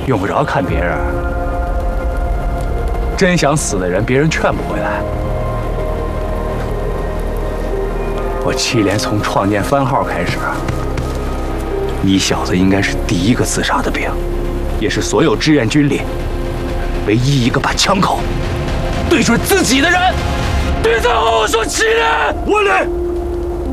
用不着看别人。真想死的人，别人劝不回来。我7连从创建番号开始，你小子应该是第一个自杀的兵，也是所有志愿军里唯一一个把枪口对准自己的人。别再和我说7连， 我连。